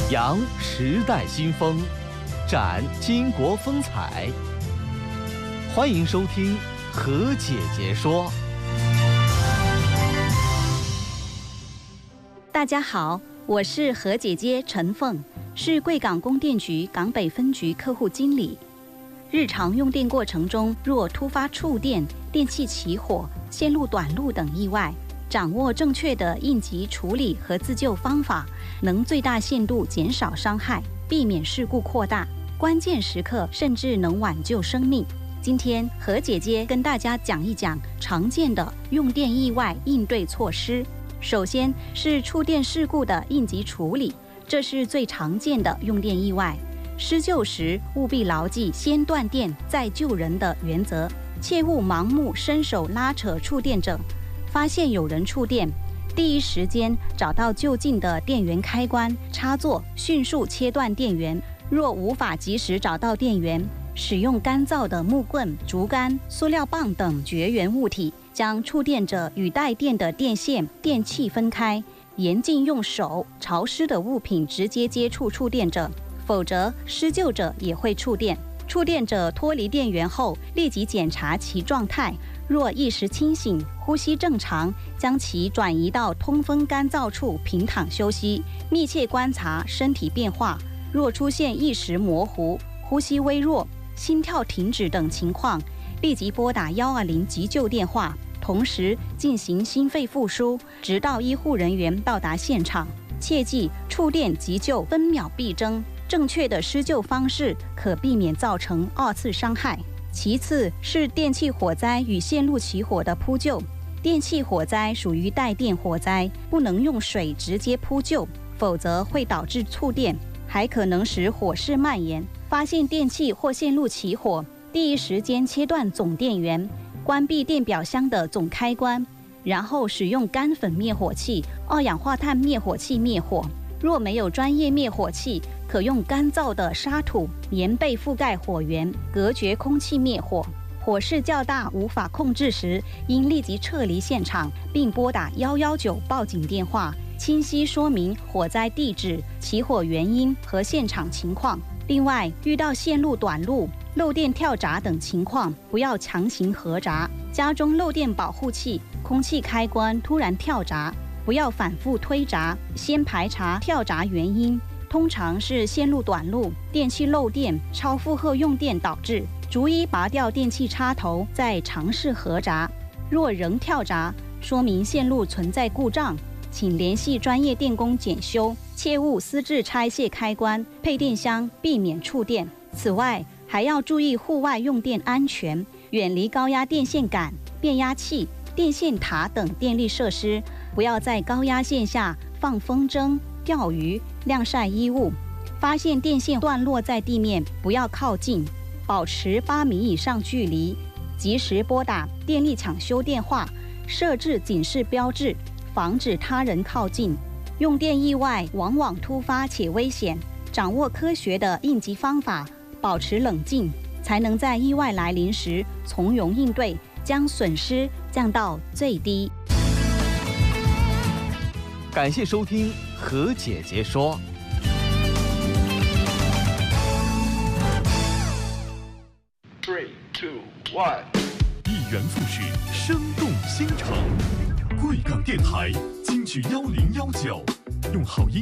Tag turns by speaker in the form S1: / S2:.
S1: 扬时代新风，展巾帼风采。欢迎收听何姐姐说。
S2: 大家好，我是何姐姐陈凤，是贵港供电局港北分局客户经理。日常用电过程中，若突发触电、电器起火、线路短路等意外，掌握正确的应急处理和自救方法，能最大限度减少伤害，避免事故扩大，关键时刻甚至能挽救生命。今天何姐姐跟大家讲一讲常见的用电意外应对措施。首先是触电事故的应急处理，这是最常见的用电意外。施救时务必牢记先断电再救人的原则，切勿盲目伸手拉扯触电者。发现有人触电，第一时间找到就近的电源开关插座，迅速切断电源。若无法及时找到电源，使用干燥的木棍、竹竿、塑料棒等绝缘物体，将触电者与带电的电线、电器分开，严禁用手、潮湿的物品直接接触触电者，否则施救者也会触电。触电者脱离电源后，立即检查其状态，若意识清醒、呼吸正常，将其转移到通风干燥处平躺休息，密切观察身体变化。若出现意识模糊、呼吸微弱、心跳停止等情况，立即拨打120急救电话，同时进行心肺复苏，直到医护人员到达现场。切记，触电急救分秒必争，正确的施救方式可避免造成二次伤害。其次是电器火灾与线路起火的扑救。电器火灾属于带电火灾，不能用水直接扑救，否则会导致触电，还可能使火势蔓延。发现电器或线路起火，第一时间切断总电源，关闭电表箱的总开关，然后使用干粉灭火器、二氧化碳灭火器灭火。若没有专业灭火器，可用干燥的沙土、棉被覆盖火源，隔绝空气灭火。火势较大无法控制时，应立即撤离现场，并拨打119报警电话，清晰说明火灾地址、起火原因和现场情况。另外，遇到线路短路、漏电跳闸等情况，不要强行合闸。家中漏电保护器、空气开关突然跳闸，不要反复推闸，先排查跳闸原因，通常是线路短路、电器漏电、超负荷用电导致，逐一拔掉电器插头，再尝试合闸。若仍跳闸，说明线路存在故障，请联系专业电工检修，切勿私自拆卸开关、配电箱，避免触电。此外，还要注意户外用电安全，远离高压电线杆、变压器、电线塔等电力设施，不要在高压线下放风筝、钓鱼、晾晒衣物。发现电线断落在地面，不要靠近，保持8米以上距离，及时拨打电力抢修电话，设置警示标志，防止他人靠近。用电意外往往突发且危险，掌握科学的应急方法，保持冷静，才能在意外来临时从容应对，将损失降到最低。
S1: 感谢收听何姐姐说。
S3: 3, 2, 1。
S4: 一元复始，生动新城。贵港电台金曲1019，用好音。